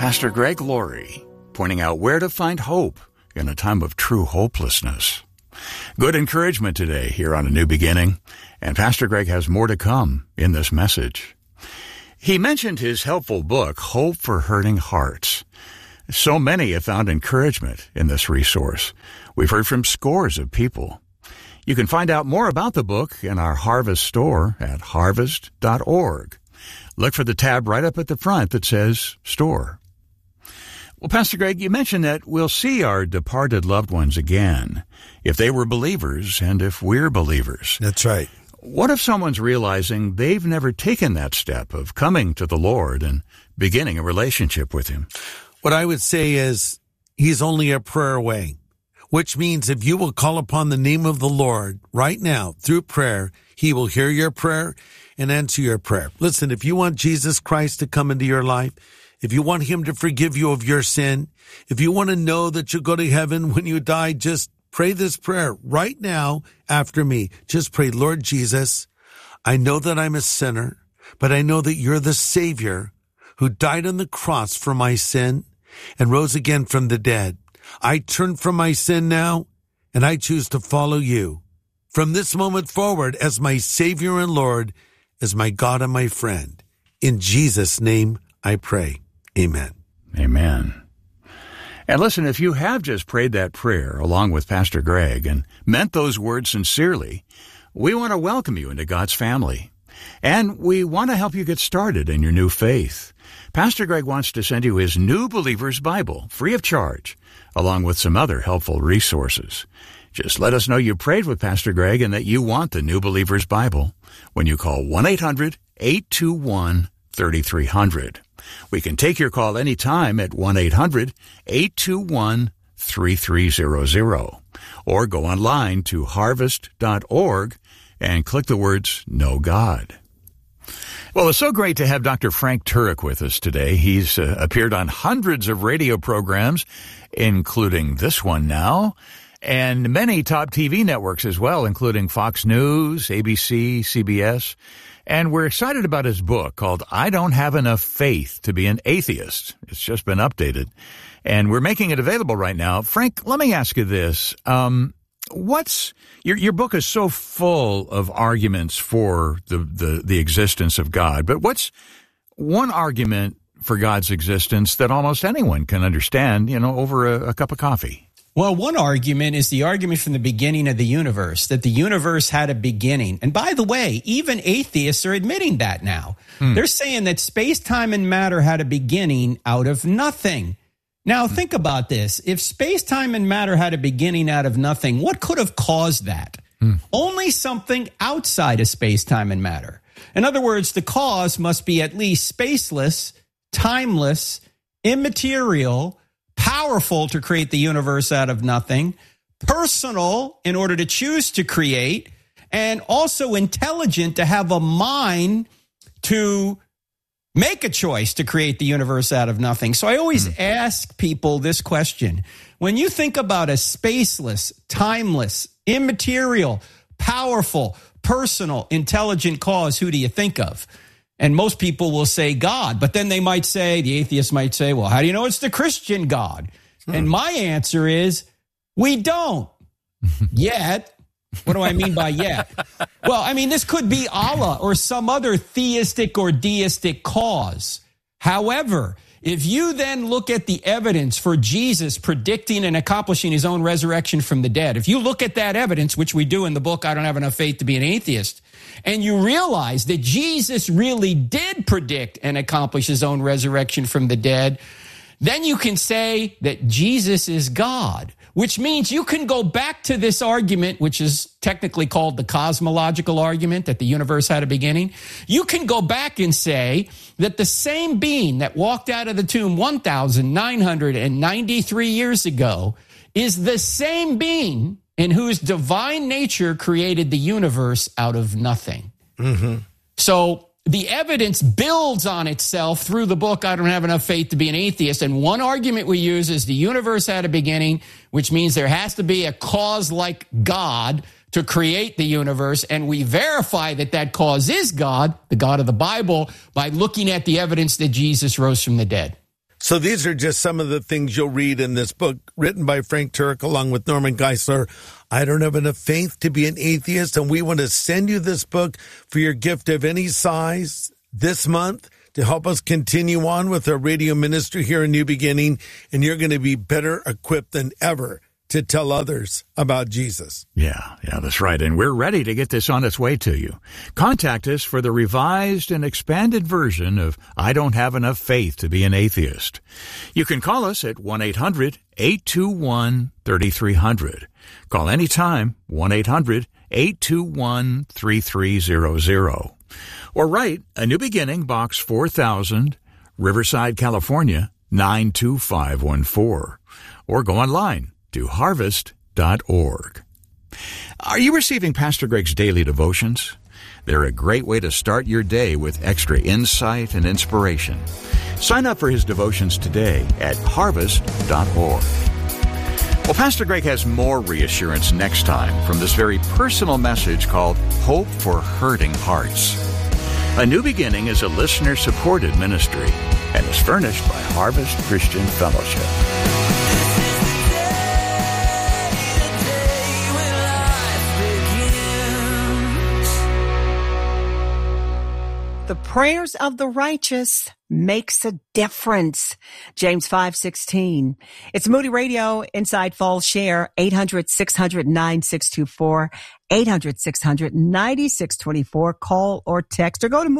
Pastor Greg Laurie, pointing out where to find hope in a time of true hopelessness. Good encouragement today here on A New Beginning, and Pastor Greg has more to come in this message. He mentioned his helpful book, Hope for Hurting Hearts. So many have found encouragement in this resource. We've heard from scores of people. You can find out more about the book in our Harvest store at harvest.org. Look for the tab right up at the front that says Store. Well, Pastor Greg, you mentioned that we'll see our departed loved ones again if they were believers and if we're believers. That's right. What if someone's realizing they've never taken that step of coming to the Lord and beginning a relationship with Him? What I would say is He's only a prayer away, which means if you will call upon the name of the Lord right now through prayer, He will hear your prayer and answer your prayer. Listen, if you want Jesus Christ to come into your life, if you want Him to forgive you of your sin, if you want to know that you'll go to heaven when you die, just pray this prayer right now after me. Just pray, Lord Jesus, I know that I'm a sinner, but I know that You're the Savior who died on the cross for my sin and rose again from the dead. I turn from my sin now, and I choose to follow You from this moment forward as my Savior and Lord, as my God and my friend. In Jesus' name I pray. Amen. Amen. And listen, if you have just prayed that prayer along with Pastor Greg and meant those words sincerely, we want to welcome you into God's family. And we want to help you get started in your new faith. Pastor Greg wants to send you his New Believer's Bible, free of charge, along with some other helpful resources. Just let us know you prayed with Pastor Greg and that you want the New Believer's Bible when you call 1-800-821-3300. We can take your call anytime at 1-800-821-3300. Or go online to harvest.org and click the words Know God. Well, it's so great to have Dr. Frank Turek with us today. He's appeared on hundreds of radio programs, including this one now, and many top TV networks as well, including Fox News, ABC, CBS. And we're excited about his book called I Don't Have Enough Faith to Be an Atheist. It's just been updated, and we're making it available right now. Frank, let me ask you this. Your book is so full of arguments for the existence of God, but what's one argument for God's existence that almost anyone can understand, over a cup of coffee? Well, one argument is the argument from the beginning of the universe, that the universe had a beginning. And by the way, even atheists are admitting that now. They're saying that space, time, and matter had a beginning out of nothing. Now, think about this. If space, time, and matter had a beginning out of nothing, what could have caused that? Only something outside of space, time, and matter. In other words, the cause must be at least spaceless, timeless, immaterial, powerful to create the universe out of nothing, personal in order to choose to create, and also intelligent to have a mind to make a choice to create the universe out of nothing. So I always ask people this question. When you think about a spaceless, timeless, immaterial, powerful, personal, intelligent cause, who do you think of? And most people will say God, but then the atheist might say, well, how do you know it's the Christian God? And my answer is, we don't yet. What do I mean by yet? Well, this could be Allah or some other theistic or deistic cause. However, if you then look at the evidence for Jesus predicting and accomplishing his own resurrection from the dead, if you look at that evidence, which we do in the book, I Don't Have Enough Faith to Be an Atheist, and you realize that Jesus really did predict and accomplish his own resurrection from the dead, then you can say that Jesus is God, which means you can go back to this argument, which is technically called the cosmological argument, that the universe had a beginning. You can go back and say that the same being that walked out of the tomb 1,993 years ago is the same being in whose divine nature created the universe out of nothing. So the evidence builds on itself through the book, I Don't Have Enough Faith to Be an Atheist. And one argument we use is the universe had a beginning, which means there has to be a cause like God to create the universe. And we verify that that cause is God, the God of the Bible, by looking at the evidence that Jesus rose from the dead. So these are just some of the things you'll read in this book written by Frank Turek along with Norman Geisler. I don't have enough faith to be an atheist, and we want to send you this book for your gift of any size this month to help us continue on with our radio ministry here in New Beginning, and you're going to be better equipped than ever to tell others about Jesus. Yeah, that's right. And we're ready to get this on its way to you. Contact us for the revised and expanded version of I Don't Have Enough Faith to Be an Atheist. You can call us at 1-800-821-3300. Call anytime, 1-800-821-3300. Or write A New Beginning, Box 4000, Riverside, California, 92514. Or go online to harvest.org. Are you receiving Pastor Greg's daily devotions? They're a great way to start your day with extra insight and inspiration. Sign up for his devotions today at harvest.org. Well, Pastor Greg has more reassurance next time from this very personal message called Hope for Hurting Hearts. A New Beginning is a listener-supported ministry and is furnished by Harvest Christian Fellowship. The prayers of the righteous makes a difference. James 5:16. It's Moody Radio, Inside Falls Share, 800-600-9624, 800-600-9624. Call or text or go to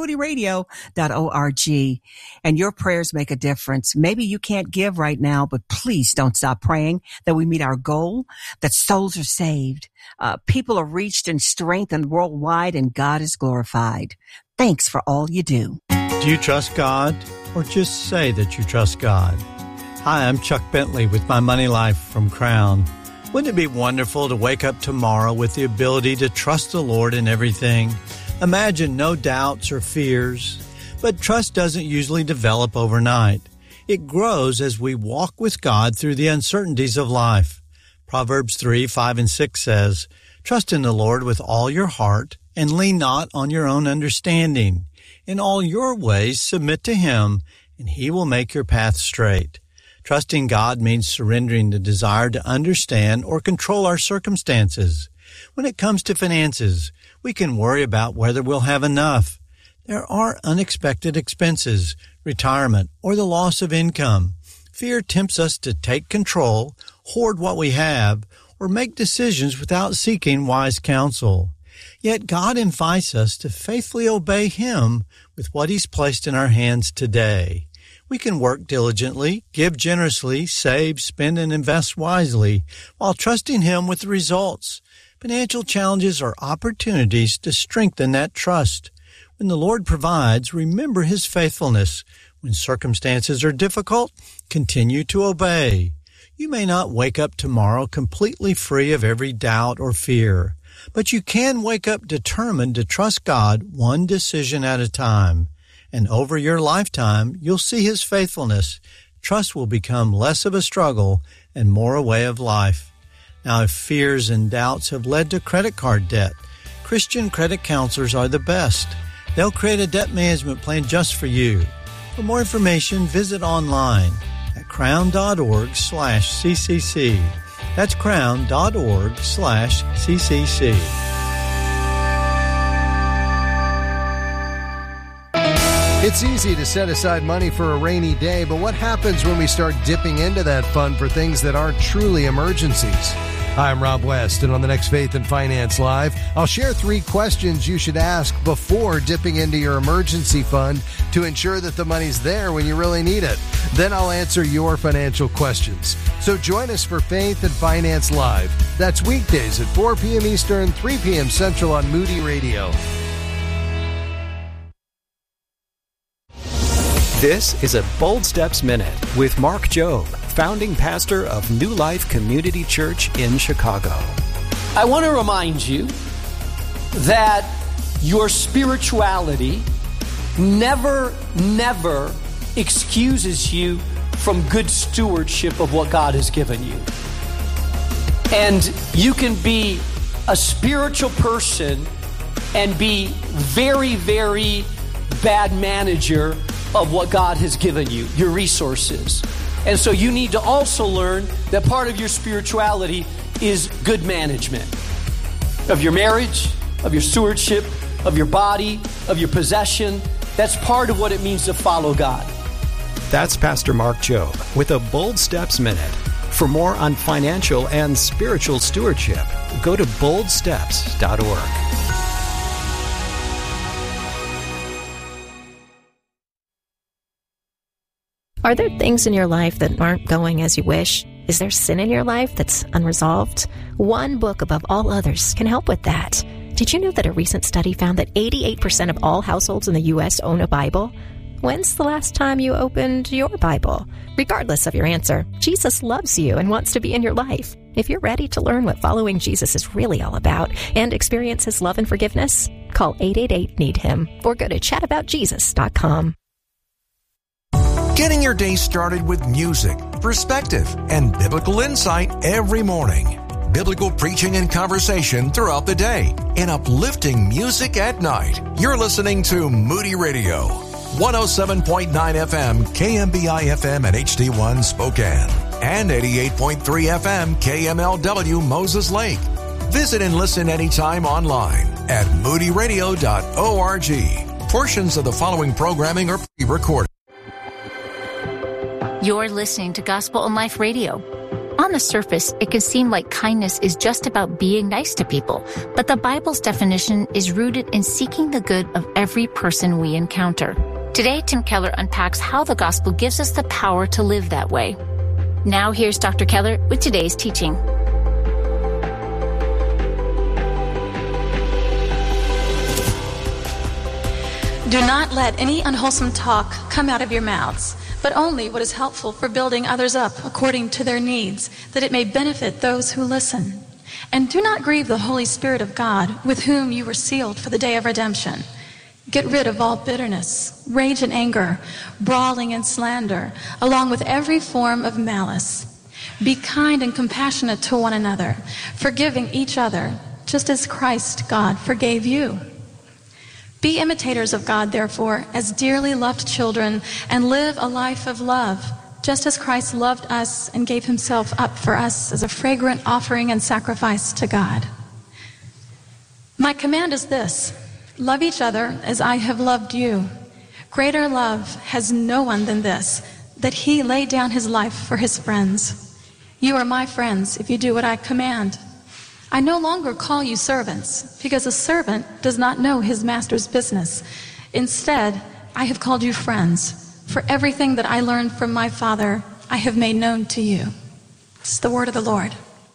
moodyradio.org. And your prayers make a difference. Maybe you can't give right now, but please don't stop praying that we meet our goal, that souls are saved, people are reached and strengthened worldwide, and God is glorified. Thanks for all you do. Do you trust God, or just say that you trust God? Hi, I'm Chuck Bentley with My Money Life from Crown. Wouldn't it be wonderful to wake up tomorrow with the ability to trust the Lord in everything? Imagine no doubts or fears. But trust doesn't usually develop overnight. It grows as we walk with God through the uncertainties of life. Proverbs 3:5-6 says, "Trust in the Lord with all your heart, and lean not on your own understanding. In all your ways submit to Him, and He will make your path straight." Trusting God means surrendering the desire to understand or control our circumstances. When it comes to finances, we can worry about whether we'll have enough. There are unexpected expenses, retirement, or the loss of income. Fear tempts us to take control, hoard what we have, or make decisions without seeking wise counsel. Yet God invites us to faithfully obey Him with what He's placed in our hands today. We can work diligently, give generously, save, spend, and invest wisely while trusting Him with the results. Financial challenges are opportunities to strengthen that trust. When the Lord provides, remember His faithfulness. When circumstances are difficult, continue to obey. You may not wake up tomorrow completely free of every doubt or fear, but you can wake up determined to trust God one decision at a time. And over your lifetime, you'll see His faithfulness. Trust will become less of a struggle and more a way of life. Now, if fears and doubts have led to credit card debt, Christian credit counselors are the best. They'll create a debt management plan just for you. For more information, visit online at crown.org/CCC. That's crown.org/CCC. It's easy to set aside money for a rainy day, but what happens when we start dipping into that fund for things that aren't truly emergencies? Hi, I'm Rob West, and on the next Faith and Finance Live, I'll share 3 questions you should ask before dipping into your emergency fund to ensure that the money's there when you really need it. Then I'll answer your financial questions. So join us for Faith and Finance Live. That's weekdays at 4 p.m. Eastern, 3 p.m. Central on Moody Radio. This is a Bold Steps Minute with Mark Jobe, founding pastor of New Life Community Church in Chicago. I want to remind you that your spirituality never excuses you from good stewardship of what God has given you. And you can be a spiritual person and be very, very bad manager of what God has given you, your resources. And so you need to also learn that part of your spirituality is good management of your marriage, of your stewardship, of your body, of your possession. That's part of what it means to follow God. That's Pastor Mark Jobe with a Bold Steps Minute. For more on financial and spiritual stewardship, go to boldsteps.org. Are there things in your life that aren't going as you wish? Is there sin in your life that's unresolved? One book above all others can help with that. Did you know that a recent study found that 88% of all households in the U.S. own a Bible? When's the last time you opened your Bible? Regardless of your answer, Jesus loves you and wants to be in your life. If you're ready to learn what following Jesus is really all about and experience His love and forgiveness, call 888-NEED-HIM or go to chataboutjesus.com. Getting your day started with music, perspective, and biblical insight every morning. Biblical preaching and conversation throughout the day, and uplifting music at night. You're listening to Moody Radio, 107.9 FM, KMBI FM and HD1 Spokane, and 88.3 FM, KMLW Moses Lake. Visit and listen anytime online at moodyradio.org. Portions of the following programming are pre-recorded. You're listening to Gospel in Life Radio. On the surface, it can seem like kindness is just about being nice to people, but the Bible's definition is rooted in seeking the good of every person we encounter. Today, Tim Keller unpacks how the gospel gives us the power to live that way. Now here's Dr. Keller with today's teaching. Do not let any unwholesome talk come out of your mouths, but only what is helpful for building others up according to their needs, that it may benefit those who listen. And do not grieve the Holy Spirit of God, with whom you were sealed for the day of redemption. Get rid of all bitterness, rage and anger, brawling and slander, along with every form of malice. Be kind and compassionate to one another, forgiving each other, just as Christ, God, forgave you. Be imitators of God, therefore, as dearly loved children, and live a life of love, just as Christ loved us and gave himself up for us as a fragrant offering and sacrifice to God. My command is this: love each other as I have loved you. Greater love has no one than this, that he laid down his life for his friends. You are my friends if you do what I command. I no longer call you servants, because a servant does not know his master's business. Instead, I have called you friends, for everything that I learned from my Father, I have made known to you. This is the word of the Lord.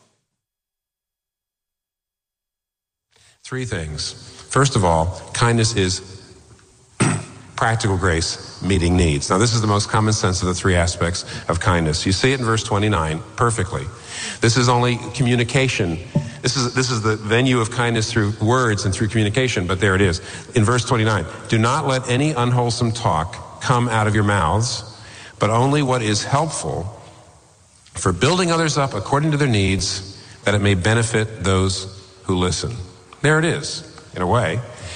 Three things. First of all, kindness is practical grace meeting needs. Now, this is the most common sense of the three aspects of kindness. You see it in verse 29 perfectly. This is only communication. This is the venue of kindness through words and through communication, but there it is. In verse 29, do not let any unwholesome talk come out of your mouths, but only what is helpful for building others up according to their needs, that it may benefit those who listen. There it is, in a way.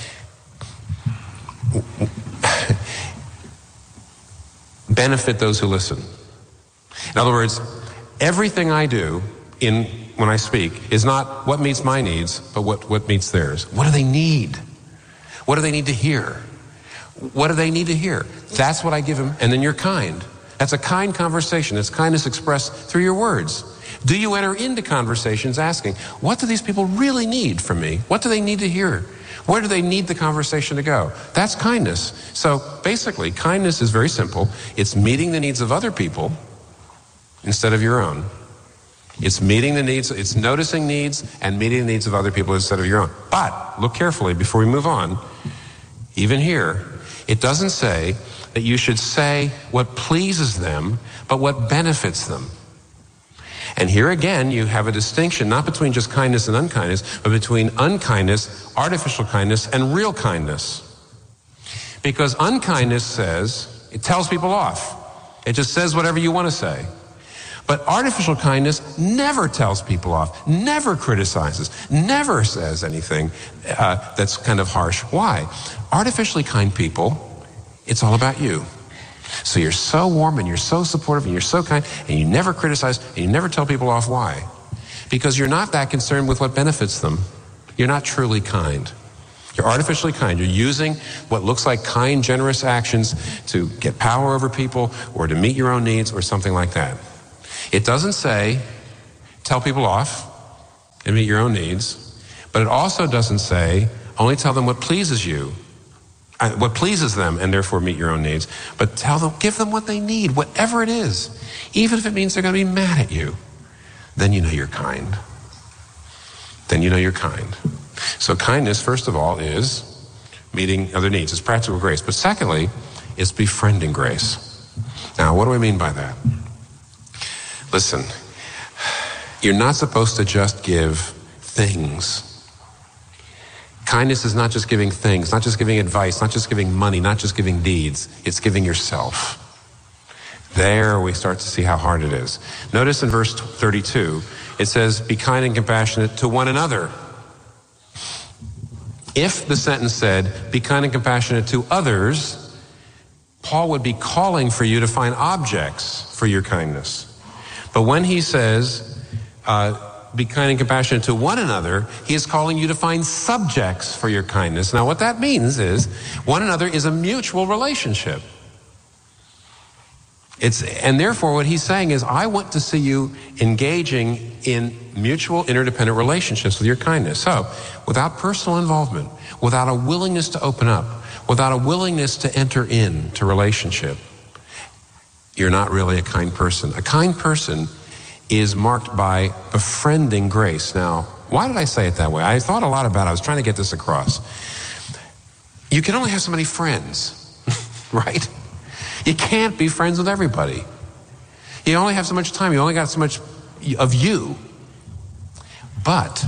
Benefit those who listen. In other words, everything I do when I speak is not what meets my needs, but what meets theirs. What do they need? What do they need to hear? What do they need to hear? That's what I give them. And then you're kind. That's a kind conversation. It's kindness expressed through your words. Do you enter into conversations asking, what do these people really need from me? What do they need to hear? Where do they need the conversation to go? That's kindness. So basically, kindness is very simple. It's meeting the needs of other people instead of your own. It's meeting the needs, it's noticing needs and meeting the needs of other people instead of your own. But look carefully before we move on. Even here, it doesn't say that you should say what pleases them, but what benefits them. And here again, you have a distinction not between just kindness and unkindness, but between unkindness, artificial kindness, and real kindness. Because unkindness says, it tells people off. It just says whatever you want to say. But artificial kindness never tells people off, never criticizes, never says anything that's kind of harsh. Why? Artificially kind people, it's all about you. So you're so warm and you're so supportive and you're so kind and you never criticize and you never tell people off. Why? Because you're not that concerned with what benefits them. You're not truly kind. You're artificially kind. You're using what looks like kind, generous actions to get power over people or to meet your own needs or something like that. It doesn't say tell people off and meet your own needs, but it also doesn't say only tell them what pleases you, what pleases them, and therefore meet your own needs. But tell them, give them what they need, whatever it is, even if it means they're going to be mad at you. Then you know you're kind. Then you know you're kind. So kindness, first of all, is meeting other needs. It's practical grace. But secondly, it's befriending grace. Now, what do I mean by that? Listen, you're not supposed to just give things. Kindness is not just giving things, not just giving advice, not just giving money, not just giving deeds. It's giving yourself. There we start to see how hard it is. Notice in verse 32, it says, be kind and compassionate to one another. If the sentence said, be kind and compassionate to others, Paul would be calling for you to find objects for your kindness. But when he says, be kind and compassionate to one another, he is calling you to find subjects for your kindness. Now, what that means is one another is a mutual relationship. And therefore, what he's saying is, I want to see you engaging in mutual interdependent relationships with your kindness. So, without personal involvement, without a willingness to open up, without a willingness to enter into relationship, you're not really a kind person. A kind person is marked by befriending grace. Now, why did I say it that way? I thought a lot about it. I was trying to get this across. You can only have so many friends, right? You can't be friends with everybody. You only have so much time. You only got so much of you. But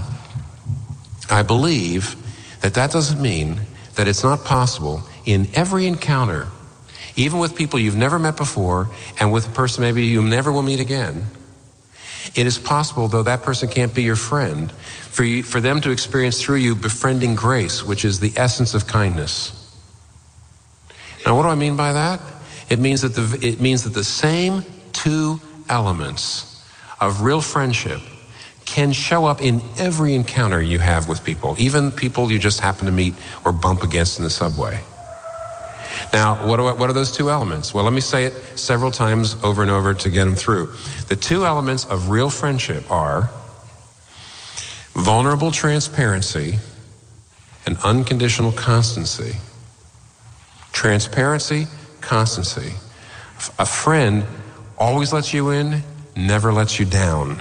I believe that doesn't mean that it's not possible in every encounter, even with people you've never met before and with a person maybe you never will meet again. It is possible, though that person can't be your friend, for them to experience through you befriending grace, which is the essence of kindness. Now, what do I mean by that? It means that the same two elements of real friendship can show up in every encounter you have with people, even people you just happen to meet or bump against in the subway. Now, what are those two elements? Well, let me say it several times over and over to get them through. The two elements of real friendship are vulnerable transparency and unconditional constancy. Transparency, constancy. A friend always lets you in, never lets you down.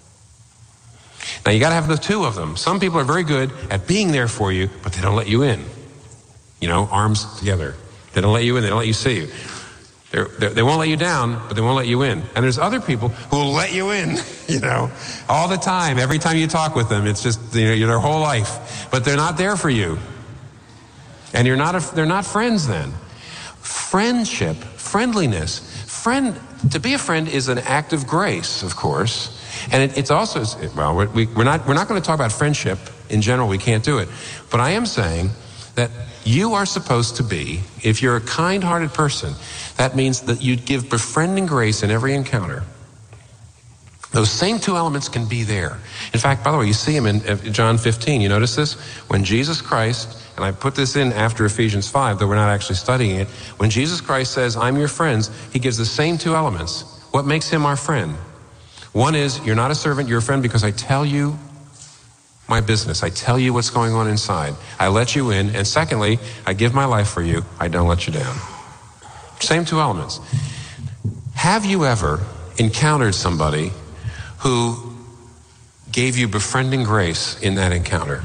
Now, you got to have the two of them. Some people are very good at being there for you, but they don't let you in. You know, arms together. They don't let you in. They don't let you see you. They won't let you down, but they won't let you in. And there's other people who will let you in, you know, all the time. Every time you talk with them, it's just, you know, you're their whole life. But they're not there for you. And they're not friends then. Friendship, friendliness. To be a friend is an act of grace, of course. And it's also, well, we're not going to talk about friendship in general. We can't do it. But I am saying that you are supposed to be, if you're a kind-hearted person, that means that you give befriending grace in every encounter. Those same two elements can be there. In fact, by the way, you see them in John 15. You notice this? When Jesus Christ, and I put this in after Ephesians 5, though we're not actually studying it, when Jesus Christ says, I'm your friends, he gives the same two elements. What makes him our friend? One is, you're not a servant, you're a friend because I tell you my business. I tell you what's going on inside. I let you in. And secondly, I give my life for you. I don't let you down. Same two elements. Have you ever encountered somebody who gave you befriending grace in that encounter?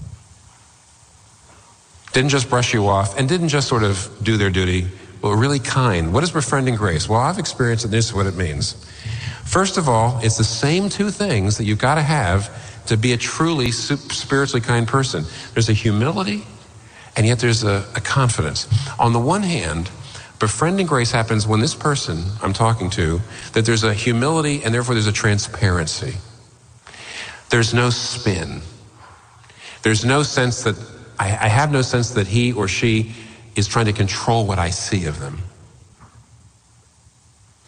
Didn't just brush you off and didn't just sort of do their duty, but were really kind. What is befriending grace? Well, I've experienced it. This is what it means. First of all, it's the same two things that you've got to have to be a truly spiritually kind person. There's a humility, and yet there's a confidence. On the one hand, befriending grace happens when this person I'm talking to, that there's a humility and therefore there's a transparency. There's no spin. There's no sense that, I have no sense that he or she is trying to control what I see of them.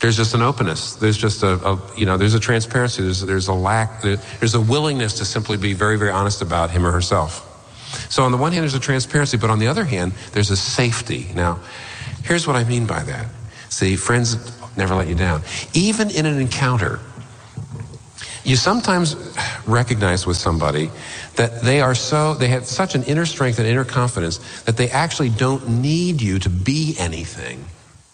There's just an openness. There's just there's a transparency. There's a lack. There's a willingness to simply be very, very honest about him or herself. So on the one hand, there's a transparency, but on the other hand, there's a safety. Now, here's what I mean by that. See, friends never let you down. Even in an encounter, you sometimes recognize with somebody that they have such an inner strength and inner confidence that they actually don't need you to be anything.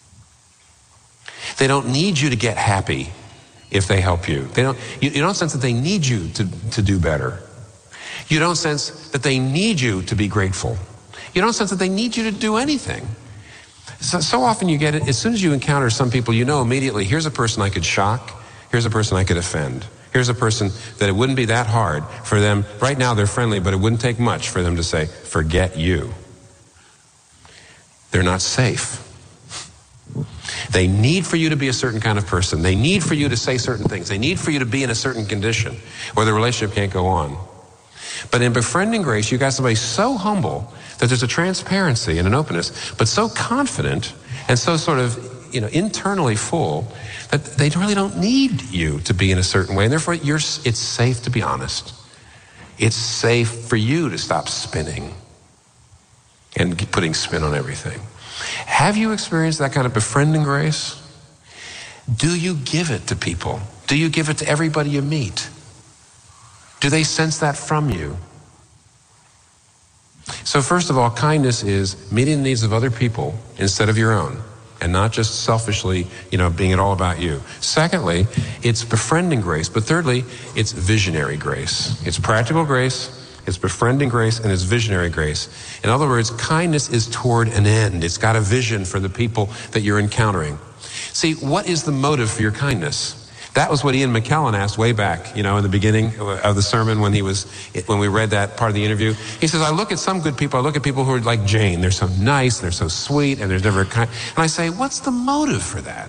They don't need you to get happy if they help you. You don't sense that they need you to do better. You don't sense that they need you to be grateful. You don't sense that they need you to do anything. So often you get it, as soon as you encounter some people, you know immediately, here's a person I could shock, here's a person I could offend. Here's a person that it wouldn't be that hard for them. Right now they're friendly, but it wouldn't take much for them to say, forget you. They're not safe. They need for you to be a certain kind of person. They need for you to say certain things. They need for you to be in a certain condition or the relationship can't go on. But in befriending grace, you got somebody so humble that there's a transparency and an openness, but so confident and so sort of, internally full that they really don't need you to be in a certain way. And therefore, it's safe to be honest. It's safe for you to stop spinning and putting spin on everything. Have you experienced that kind of befriending grace? Do you give it to people? Do you give it to everybody you meet? Do they sense that from you? So first of all, kindness is meeting the needs of other people instead of your own, and not just selfishly, being it all about you. Secondly, it's befriending grace. But thirdly, it's visionary grace. It's practical grace, it's befriending grace, and it's visionary grace. In other words, kindness is toward an end. It's got a vision for the people that you're encountering. See, what is the motive for your kindness? That was what Ian McKellen asked way back, in the beginning of the sermon when we read that part of the interview. He says, I look at some good people, I look at people who are like Jane. They're so nice, they're so sweet, and there's never a kind. And I say, what's the motive for that?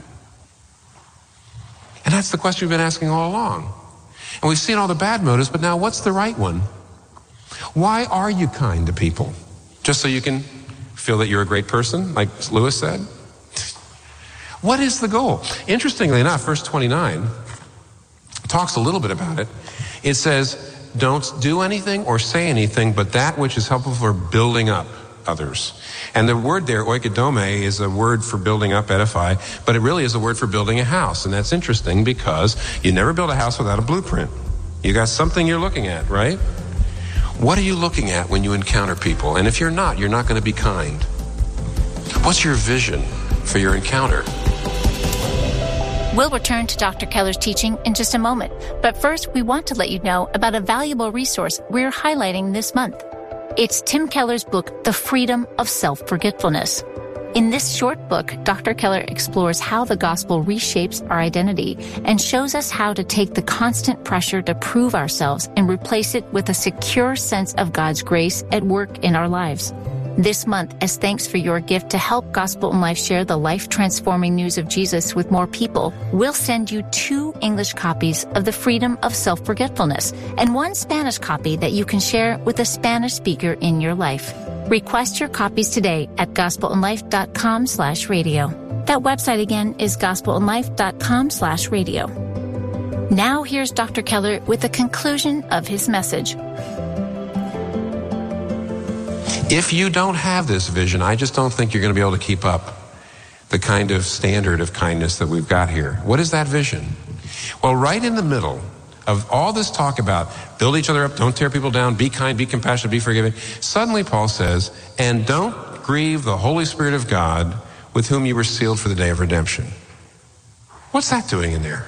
And that's the question we've been asking all along. And we've seen all the bad motives, but now what's the right one? Why are you kind to people? Just so you can feel that you're a great person, like Lewis said? What is the goal? Interestingly enough, verse 29 talks a little bit about it. It says, don't do anything or say anything but that which is helpful for building up others. And the word there, oikodome, is a word for building up, edify, but it really is a word for building a house. And that's interesting because you never build a house without a blueprint. You got something you're looking at, right? What are you looking at when you encounter people? And if you're not going to be kind. What's your vision for your encounter? We'll return to Dr. Keller's teaching in just a moment. But first, we want to let you know about a valuable resource we're highlighting this month. It's Tim Keller's book, The Freedom of Self-Forgetfulness. In this short book, Dr. Keller explores how the gospel reshapes our identity and shows us how to take the constant pressure to prove ourselves and replace it with a secure sense of God's grace at work in our lives. This month, as thanks for your gift to help Gospel in Life share the life-transforming news of Jesus with more people, we'll send you 2 English copies of The Freedom of Self-Forgetfulness and 1 Spanish copy that you can share with a Spanish speaker in your life. Request your copies today at gospelinlife.com/radio. That website again is gospelinlife.com/radio. Now here's Dr. Keller with the conclusion of his message. If you don't have this vision, I just don't think you're going to be able to keep up the kind of standard of kindness that we've got here. What is that vision? Well, right in the middle of all this talk about build each other up, don't tear people down, be kind, be compassionate, be forgiving, suddenly Paul says, and don't grieve the Holy Spirit of God with whom you were sealed for the day of redemption. What's that doing in there?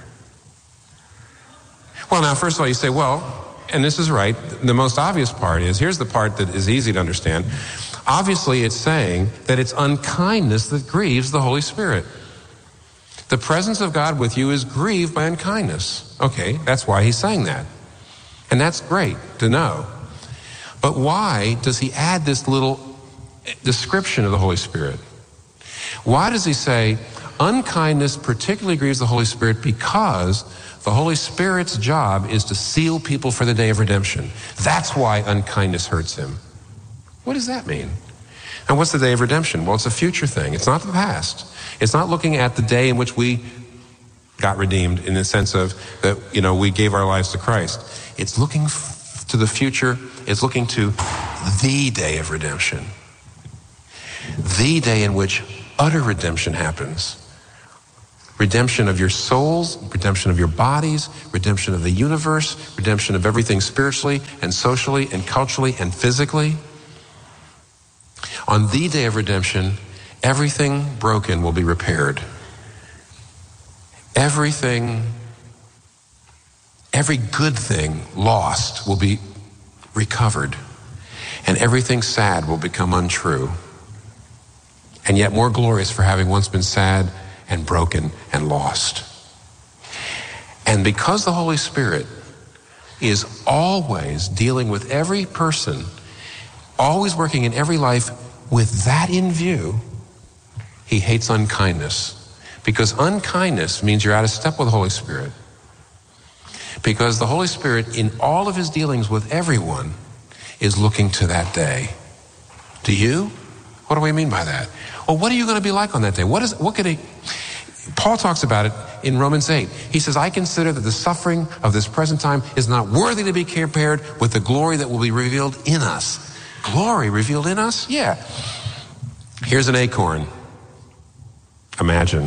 Well, now, first of all, you say, well, and this is right, the most obvious part is, here's the part that is easy to understand. Obviously, it's saying that it's unkindness that grieves the Holy Spirit. The presence of God with you is grieved by unkindness. Okay, that's why he's saying that. And that's great to know. But why does he add this little description of the Holy Spirit? Why does he say, unkindness particularly grieves the Holy Spirit because the Holy Spirit's job is to seal people for the day of redemption. That's why unkindness hurts him. What does that mean? And what's the day of redemption? Well, it's a future thing. It's not the past. It's not looking at the day in which we got redeemed in the sense of that, we gave our lives to Christ. It's looking to the future. It's looking to the day of redemption. The day in which utter redemption happens. Redemption of your souls, redemption of your bodies, redemption of the universe, redemption of everything spiritually and socially and culturally and physically. On the day of redemption, everything broken will be repaired. Every good thing lost will be recovered. And everything sad will become untrue. And yet more glorious for having once been sad and broken and lost. And because the Holy Spirit is always dealing with every person, always working in every life with that in view, he hates unkindness. Because unkindness means you're out of step with the Holy Spirit. Because the Holy Spirit, in all of his dealings with everyone, is looking to that day. Do you? What do we mean by that? Well, what are you going to be like on that day? Paul talks about it in Romans 8. He says, I consider that the suffering of this present time is not worthy to be compared with the glory that will be revealed in us. Glory revealed in us? Yeah. Here's an acorn. Imagine.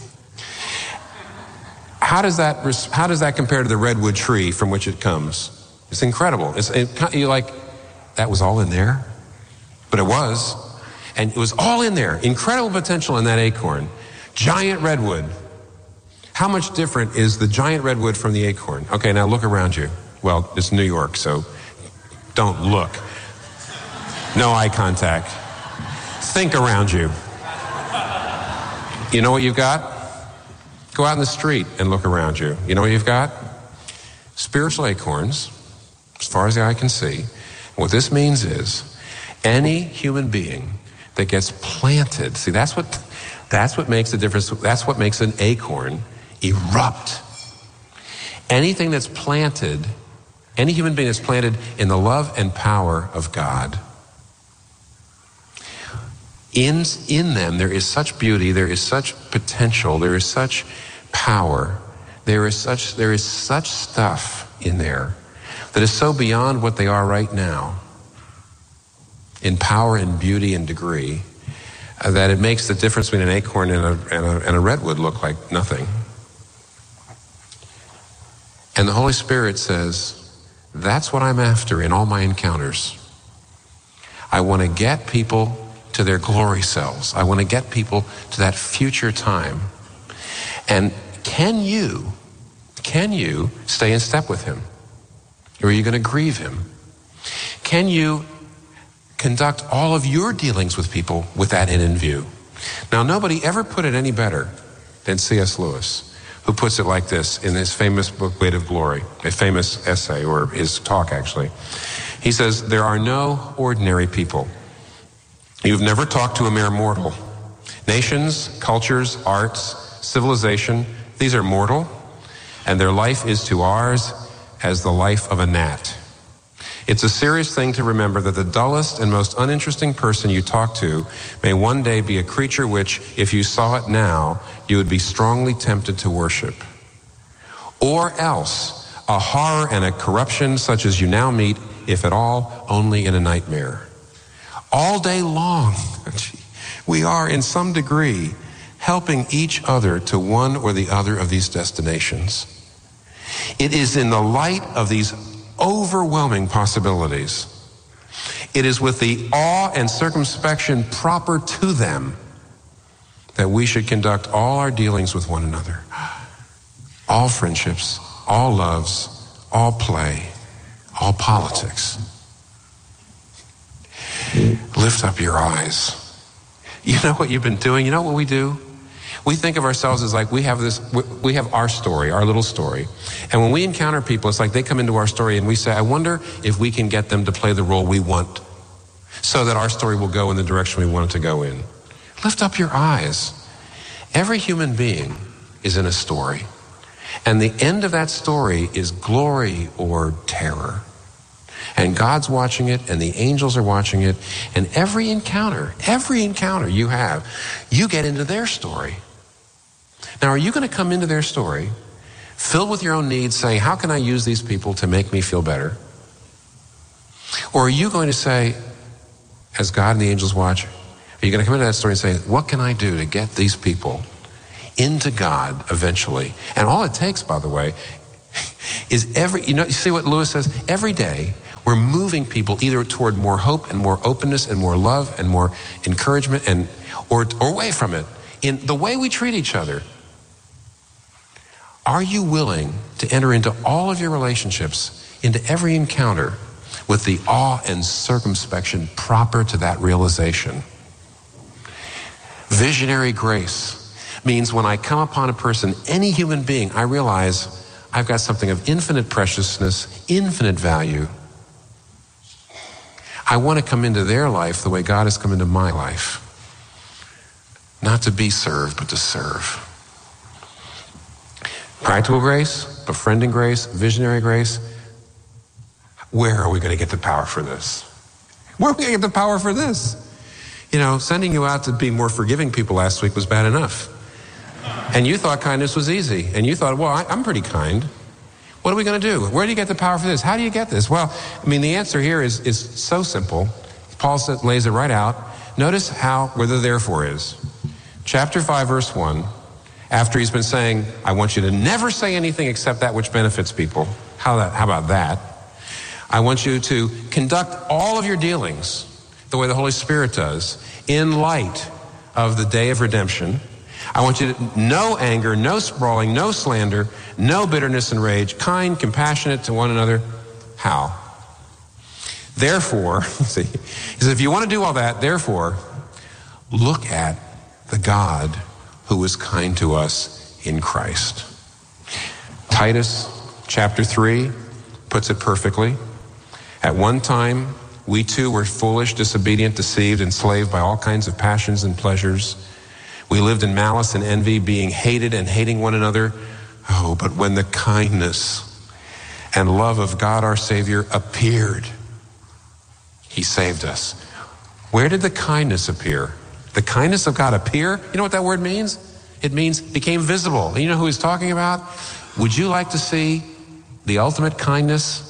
How does that compare to the redwood tree from which it comes? It's incredible. You're like, that was all in there? But it was. And it was all in there. Incredible potential in that acorn. Giant redwood. How much different is the giant redwood from the acorn? Okay, now look around you. Well, it's New York, so don't look. No eye contact. Think around you. You know what you've got? Go out in the street and look around you. You know what you've got? Spiritual acorns, as far as the eye can see. What this means is any human being that gets planted, see, that's what makes the difference. That's what makes an acorn erupt. Anything that's planted, any human being that's planted in the love and power of God, in them there is such beauty, there is such potential, there is such power, there is such stuff in there that is so beyond what they are right now in power and beauty and degree, that it makes the difference between an acorn and a redwood look like nothing. And the Holy Spirit says, that's what I'm after in all my encounters. I want to get people to their glory selves. I want to get people to that future time. And can you stay in step with him? Or are you going to grieve him? Can you conduct all of your dealings with people with that end in view? Now, nobody ever put it any better than C.S. Lewis, who puts it like this in his famous book, Weight of Glory, a famous essay, or his talk, actually. He says, there are no ordinary people. You've never talked to a mere mortal. Nations, cultures, arts, civilization, these are mortal, and their life is to ours as the life of a gnat. It's a serious thing to remember that the dullest and most uninteresting person you talk to may one day be a creature which, if you saw it now, you would be strongly tempted to worship. Or else, a horror and a corruption such as you now meet, if at all, only in a nightmare. All day long, we are in some degree helping each other to one or the other of these destinations. It is in the light of these overwhelming possibilities, it is with the awe and circumspection proper to them that we should conduct all our dealings with one another. All friendships, all loves, all play, all politics. Lift up your eyes. You know what you've been doing? You know what we do? We think of ourselves as like we have our story, our little story. And when we encounter people, it's like they come into our story and we say, I wonder if we can get them to play the role we want so that our story will go in the direction we want it to go in. Lift up your eyes. Every human being is in a story. And the end of that story is glory or terror. And God's watching it, and the angels are watching it, and every encounter you have, you get into their story. Now, are you going to come into their story filled with your own needs, saying, how can I use these people to make me feel better? Or are you going to say, as God and the angels watch, are you going to come into that story and say, what can I do to get these people into God eventually? And all it takes, by the way, is you see what Lewis says? Every day, we're moving people either toward more hope and more openness and more love and more encouragement or away from it in the way we treat each other. Are you willing to enter into all of your relationships, into every encounter, with the awe and circumspection proper to that realization? Visionary grace means when I come upon a person, any human being, I realize I've got something of infinite preciousness, infinite value. I want to come into their life the way God has come into my life. Not to be served, but to serve. Practical grace, befriending grace, visionary grace. Where are we going to get the power for this? Where are we going to get the power for this? Sending you out to be more forgiving people last week was bad enough. And you thought kindness was easy. And you thought, well, I'm pretty kind. What are we going to do? Where do you get the power for this? How do you get this? Well, the answer here is so simple. Paul lays it right out. Notice where the therefore is. Chapter 5, verse 1. After he's been saying, I want you to never say anything except that which benefits people. How about that? I want you to conduct all of your dealings the way the Holy Spirit does, in light of the day of redemption. I want you to no anger, no sprawling, no slander, no bitterness and rage, kind, compassionate to one another. How? Therefore, see, he says, if you want to do all that, therefore, look at the God who is kind to us in Christ. Titus chapter 3 puts it perfectly. At one time, we too were foolish, disobedient, deceived, enslaved by all kinds of passions and pleasures. We lived in malice and envy, being hated and hating one another. Oh, but when the kindness and love of God our Savior appeared, he saved us. Where did the kindness appear? The kindness of God appear? You know what that word means? It means became visible. You know who he's talking about? Would you like to see the ultimate kindness?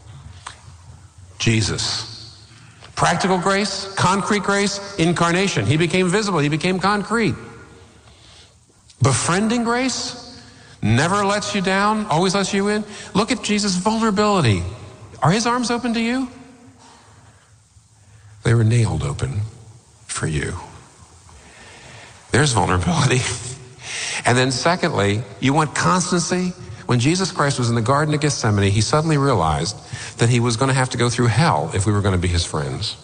Jesus. Practical grace, concrete grace, incarnation. He became visible. He became concrete. Befriending grace, never lets you down, always lets you in. Look at Jesus' vulnerability. Are his arms open to you? They were nailed open for you. There's vulnerability. And then secondly, you want constancy? When Jesus Christ was in the Garden of Gethsemane, he suddenly realized that he was going to have to go through hell if we were going to be his friends.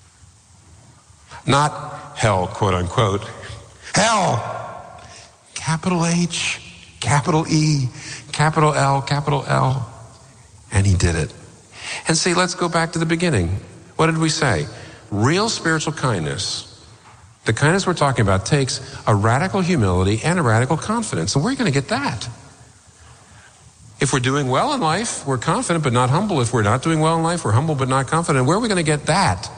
Not hell, quote unquote. Hell! Capital H, capital E, capital L, capital L. And he did it. And see, let's go back to the beginning. What did we say? Real spiritual kindness, the kindness we're talking about, takes a radical humility and a radical confidence. And where are you going to get that? If we're doing well in life, we're confident but not humble. If we're not doing well in life, we're humble but not confident. Where are we going to get that?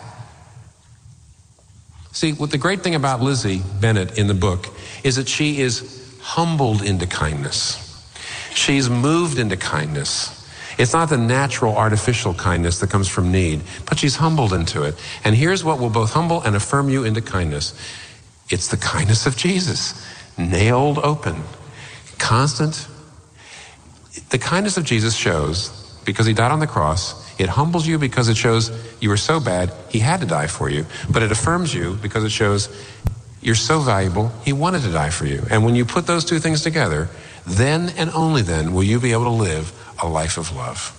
See, what the great thing about Lizzie Bennett in the book is that she is humbled into kindness. She's moved into kindness. It's not the natural, artificial kindness that comes from need, but she's humbled into it. And here's what will both humble and affirm you into kindness. It's the kindness of Jesus, nailed open, constant. The kindness of Jesus shows, because he died on the cross, it humbles you because it shows you were so bad, he had to die for you. But it affirms you because it shows you're so valuable, he wanted to die for you. And when you put those two things together, then and only then will you be able to live a life of love.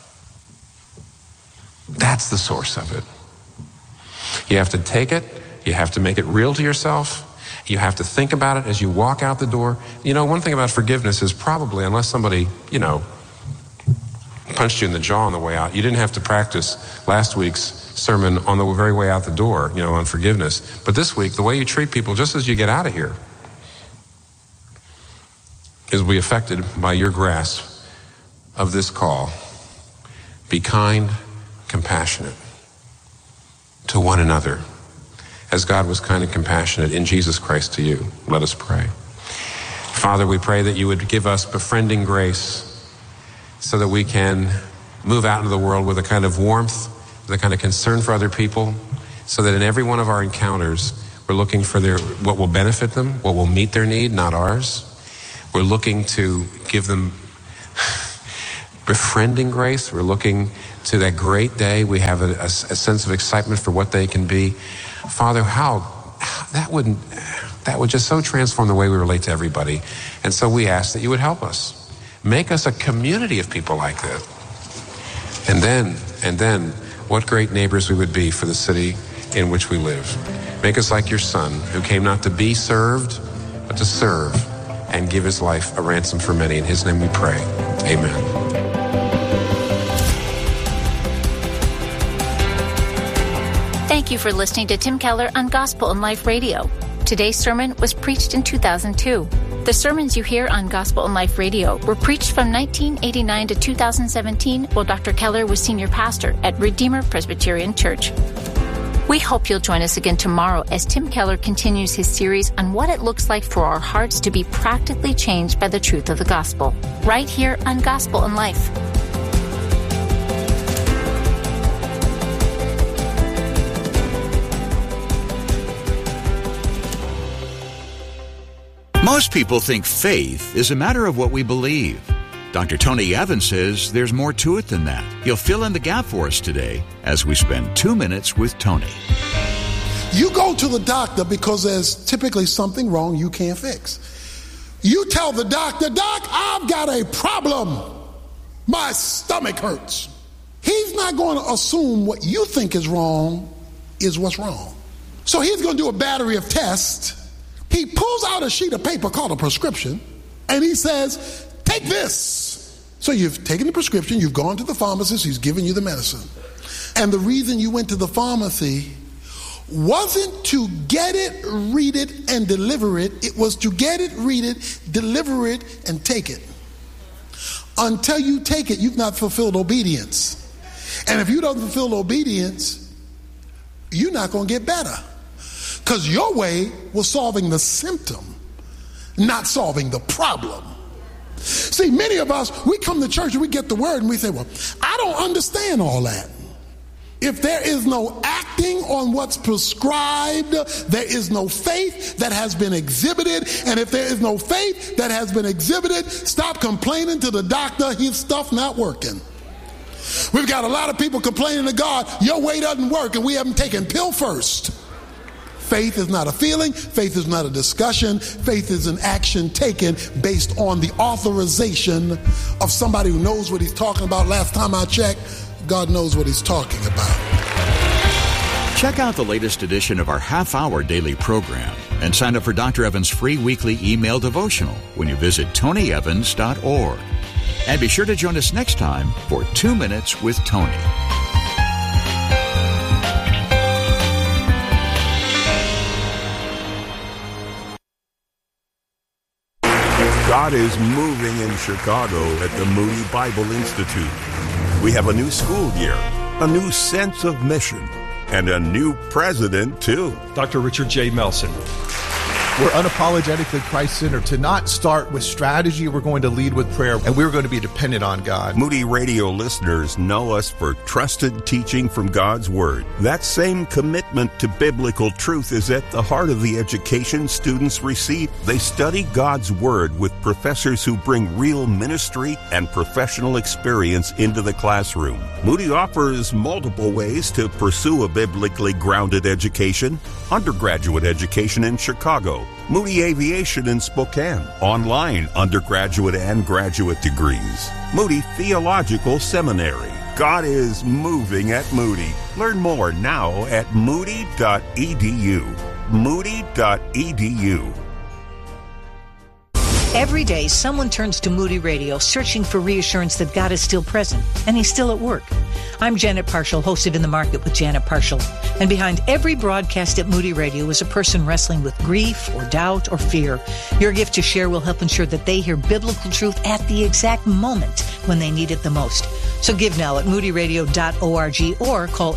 That's the source of it. You have to take it, you have to make it real to yourself, you have to think about it as you walk out the door. You know, one thing about forgiveness is probably, unless somebody, punched you in the jaw on the way out, you didn't have to practice last week's sermon on the very way out the door, on forgiveness. But this week, the way you treat people just as you get out of here is will be affected by your grasp of this call. Be kind, compassionate to one another, as God was kind and compassionate in Jesus Christ to you. Let us pray. Father, we pray that you would give us befriending grace so that we can move out into the world with a kind of warmth, with a kind of concern for other people, so that in every one of our encounters, we're looking for what will benefit them, what will meet their need, not ours. We're looking to give them befriending grace. We're looking to that great day. We have a sense of excitement for what they can be. Father, how that would just so transform the way we relate to everybody. And so we ask that you would help us. Make us a community of people like that. And then, what great neighbors we would be for the city in which we live. Make us like your Son, who came not to be served, but to serve and give his life a ransom for many. In his name we pray. Amen. Thank you for listening to Tim Keller on Gospel and Life Radio. Today's sermon was preached in 2002. The sermons you hear on Gospel and Life Radio were preached from 1989 to 2017 while Dr. Keller was senior pastor at Redeemer Presbyterian Church. We hope you'll join us again tomorrow as Tim Keller continues his series on what it looks like for our hearts to be practically changed by the truth of the gospel, right here on Gospel and Life. Most people think faith is a matter of what we believe. Dr. Tony Evans says there's more to it than that. He'll fill in the gap for us today as we spend 2 minutes with Tony. You go to the doctor because there's typically something wrong you can't fix. You tell the doctor, Doc, I've got a problem. My stomach hurts. He's not going to assume what you think is wrong is what's wrong. So he's going to do a battery of tests. He pulls out a sheet of paper called a prescription, and he says, take this. So you've taken the prescription, you've gone to the pharmacist, he's given you the medicine. And the reason you went to the pharmacy wasn't to get it, read it, and deliver it. It was to get it, read it, deliver it, and take it. Until you take it, you've not fulfilled obedience. And if you don't fulfill obedience, you're not going to get better. Because your way was solving the symptom, not solving the problem. See, many of us, we come to church and we get the word and we say, well, I don't understand all that. If there is no acting on what's prescribed, there is no faith that has been exhibited. And if there is no faith that has been exhibited, stop complaining to the doctor, his stuff not working. We've got a lot of people complaining to God, your way doesn't work, and we haven't taken pill first. Faith is not a feeling. Faith is not a discussion. Faith is an action taken based on the authorization of somebody who knows what he's talking about. Last time I checked, God knows what he's talking about. Check out the latest edition of our half-hour daily program and sign up for Dr. Evans' free weekly email devotional when you visit tonyevans.org. And be sure to join us next time for 2 Minutes with Tony. God is moving in Chicago at the Moody Bible Institute. We have a new school year, a new sense of mission, and a new president, too. Dr. Richard J. Melson. We're unapologetically Christ-centered. To not start with strategy, we're going to lead with prayer, and we're going to be dependent on God. Moody Radio listeners know us for trusted teaching from God's Word. That same commitment to biblical truth is at the heart of the education students receive. They study God's Word with professors who bring real ministry and professional experience into the classroom. Moody offers multiple ways to pursue a biblically grounded education. Undergraduate education in Chicago, Moody Aviation in Spokane, online undergraduate and graduate degrees, Moody Theological Seminary. God is moving at Moody. Learn more now at moody.edu. Moody.edu. Every day, someone turns to Moody Radio searching for reassurance that God is still present and He's still at work. I'm Janet Parshall, host of In the Market with Janet Parshall. And behind every broadcast at Moody Radio is a person wrestling with grief or doubt or fear. Your gift to share will help ensure that they hear biblical truth at the exact moment when they need it the most. So give now at moodyradio.org or call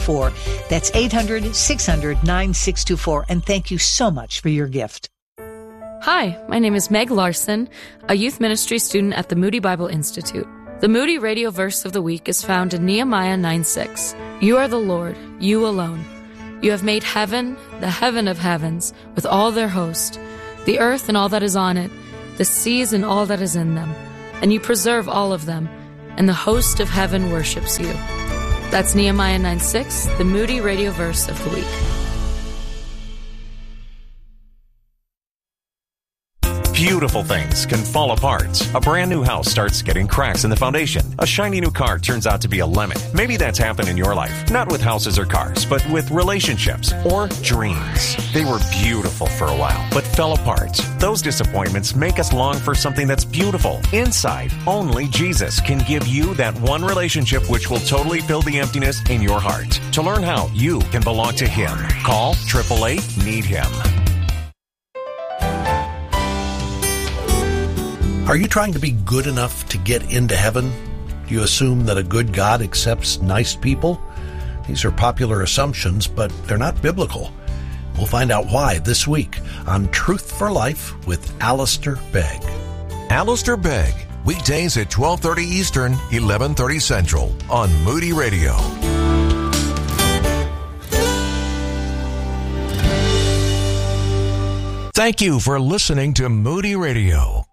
800-600-9624. That's 800-600-9624. And thank you so much for your gift. Hi, my name is Meg Larson, a youth ministry student at the Moody Bible Institute. The Moody Radio verse of the week is found in Nehemiah 9:6. You are the Lord, you alone. You have made heaven, the heaven of heavens, with all their host, the earth and all that is on it, the seas and all that is in them, and you preserve all of them, and the host of heaven worships you. That's Nehemiah 9:6, the Moody Radio verse of the week. Beautiful things can fall apart. A brand new house starts getting cracks in the foundation. A shiny new car turns out to be a lemon. Maybe that's happened in your life. Not with houses or cars, but with relationships or dreams. They were beautiful for a while, but fell apart. Those disappointments make us long for something that's beautiful. Inside, only Jesus can give you that one relationship which will totally fill the emptiness in your heart. To learn how you can belong to Him, call 888-NEED-HIM. Are you trying to be good enough to get into heaven? Do you assume that a good God accepts nice people? These are popular assumptions, but they're not biblical. We'll find out why this week on Truth for Life with Alistair Begg. Alistair Begg, weekdays at 12:30 Eastern, 11:30 Central on Moody Radio. Thank you for listening to Moody Radio.